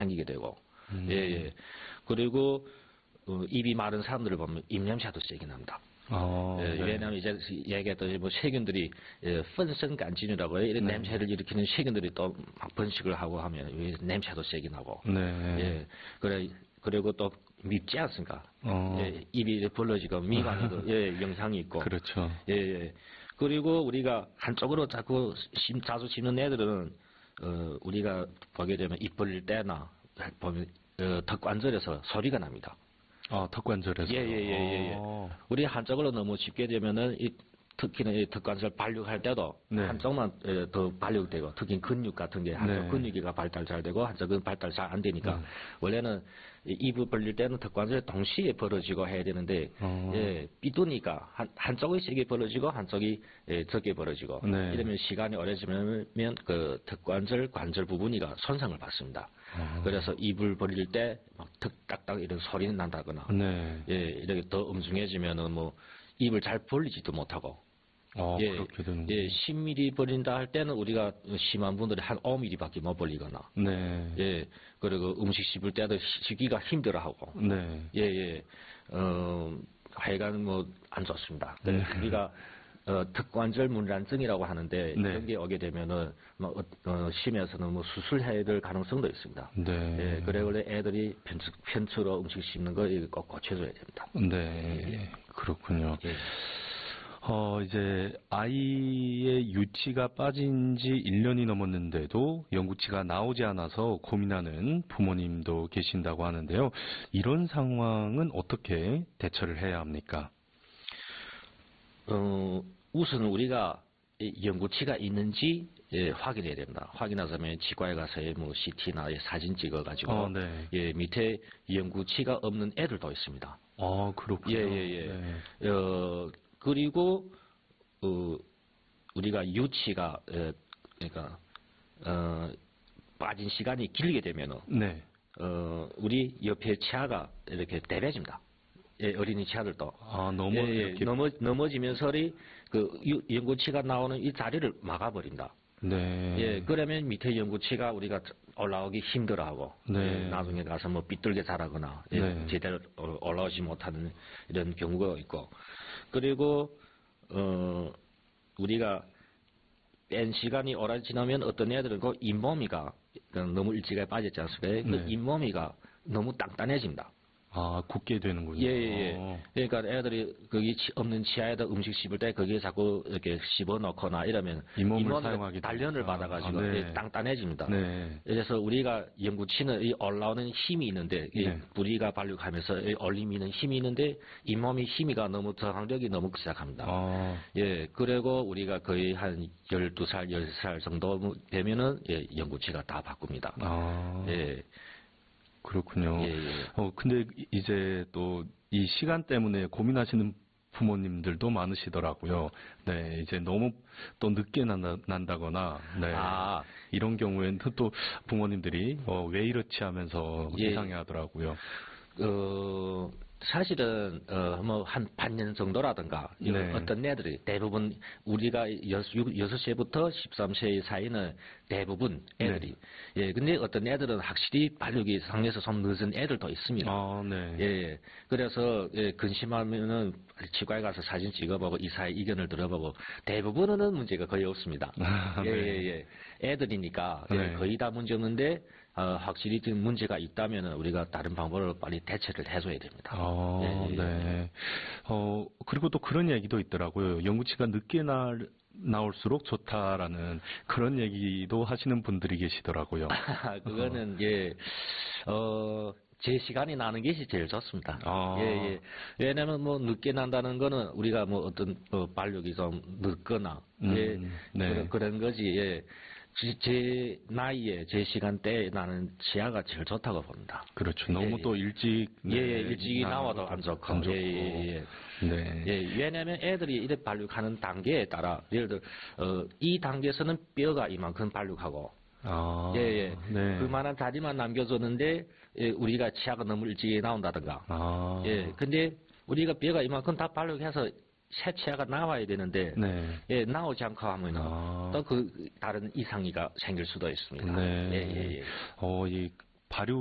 생기게 되고, 예, 예. 그리고, 입이 마른 사람들을 보면 입냄새도 세게 납니다. 예, 네. 왜냐하면 이제 얘기했던 뭐 세균들이 phân身感진이라고 이런 네. 냄새를 일으키는 세균들이 또 막 번식을 하고 하면 냄새도 세게 나고. 네. 예, 그리고 또 밉지 않습니까? 예, 입이 벌어지고 미간에도 예, 영향이 있고. 그렇죠. 예, 예. 그리고 우리가 한쪽으로 자꾸 자주 씹는 애들은 우리가 보게 되면 입 벌릴 때나 보면 턱관절에서 소리가 납니다. 아, 턱관절에서. 예. 우리 한쪽으로 너무 짚게 되면은 특히는 이 턱관절 발육할 때도 네. 한쪽만 더 발육되고, 특히 근육 같은 게 한쪽 네. 근육이가 발달 잘 되고 한쪽은 발달 잘 안 되니까 원래는 입을 벌릴 때는 턱관절이 동시에 벌어지고 해야 되는데 예, 삐두니까 한쪽이 세게 벌어지고 한쪽이 적게 벌어지고 네. 이러면 시간이 오래지면 그 턱관절 관절 부분이가 손상을 받습니다. 그래서 입을 벌릴 때 막 턱 딱딱 이런 소리는 난다거나 네. 예, 이렇게 더 엄중해지면은 뭐 입을 잘 벌리지도 못하고 예, 그렇게 되는. 예, 10mm 벌린다 할 때는 우리가 심한 분들이 한 5mm밖에 못 벌리거나 네. 예, 그리고 음식 씹을 때도 씹기가 힘들어하고 네. 예, 하여간 뭐 안 좋습니다. 네. 우리가 턱관절 문란증이라고 하는데 네. 이런 게 오게 되면은 뭐 심해서는 뭐 수술해야 될 가능성도 있습니다. 네. 예, 그래 원래 애들이 편처로 음식 씹는 거 꼭 고쳐줘야 됩니다. 네. 그렇군요. 예. 이제 아이의 유치가 빠진 지 1년이 넘었는데도 영구치가 나오지 않아서 고민하는 부모님도 계신다고 하는데요. 이런 상황은 어떻게 대처를 해야 합니까? 우선 우리가 영구치가 있는지 확인해야 됩니다. 확인하자면 치과에 가서 뭐 CT나 사진 찍어가지고 네. 예, 밑에 영구치가 없는 애들도 있습니다. 그렇군요. 예. 네. 그리고 우리가 유치가 그러니까 빠진 시간이 길게 되면은 네. 우리 옆에 치아가 이렇게 대배집니다. 예, 어린이 치아들도. 이렇게. 넘어지면서 영구치가 나오는 이 자리를 막아버린다. 네. 예, 그러면 밑에 영구치가 우리가 올라오기 힘들어하고. 네. 예, 나중에 가서 뭐 삐뚤게 자라거나, 예, 네. 제대로 올라오지 못하는 이런 경우가 있고. 그리고, 우리가 뺀 시간이 오래 지나면 어떤 애들은 그 잇몸이가 너무 일찍에 빠졌지 않습니까? 네. 그 잇몸이가 너무 단단해집니다. 굳게 되는군요. 예. 그러니까 애들이 거기 없는 치아에다 음식 씹을 때 거기에 자꾸 이렇게 씹어 넣거나 이러면 잇몸을 사용하게 단련을 되니까. 받아가지고 네. 단단해집니다. 네. 그래서 우리가 영구치는 이 올라오는 힘이 있는데 네. 뿌리가 발육하면서 올리미는 힘이 있는데 잇몸이 힘이가 너무 저항력이 너무 시작합니다. 예, 그리고 우리가 거의 한 12살, 10살 정도 되면은 예, 영구치가 다 바꿉니다. 예. 그렇군요. 예. 근데 이제 또 이 시간 때문에 고민하시는 부모님들도 많으시더라고요. 네, 이제 너무 또 늦게 난다거나, 네. 이런 경우에는 또 부모님들이 왜 이렇지 하면서 예. 이상해 하더라고요. 사실은 뭐 한 반년 정도라든가 네. 어떤 애들이 대부분 우리가 6세부터 13세 사이는 대부분 애들이 예 근데 어떤 애들은 확실히 발육이 상에서 좀 늦은 애들도 있습니다. 네. 예 그래서 근심하면은 치과에 가서 사진 찍어보고 이사의 의견을 들어보고 대부분은 문제가 거의 없습니다. 예 애들이니까 네. 거의 다 문제 없는데 확실히 좀 문제가 있다면은 우리가 다른 방법으로 빨리 대처를 해줘야 됩니다. 네. 그리고 또 그런 얘기도 있더라고요. 영구치가 늦게 나올수록 좋다라는 그런 얘기도 하시는 분들이 계시더라고요. 그거는 제 시간이 나는 것이 제일 좋습니다. 예. 왜냐면 뭐 늦게 난다는 거는 우리가 뭐 어떤 발육이 좀 늦거나 네. 그런 거지. 예. 제 나이에 제 시간대에 나는 치아가 제일 좋다고 봅니다. 그렇죠. 너무 또 일찍 일찍이 나와도 안 좋고. 예. 왜냐면 애들이 이렇게 발육하는 단계에 따라 예를 들어 이 단계에서는 뼈가 이만큼 발육하고 네. 그만한 자리만 남겨줬는데 우리가 치아가 너무 일찍 나온다든가. 근데 우리가 뼈가 이만큼 다 발육해서 새 치아가 나와야 되는데 나오지 않고 하면은 또 그 다른 이상이가 생길 수도 있습니다. 이 발육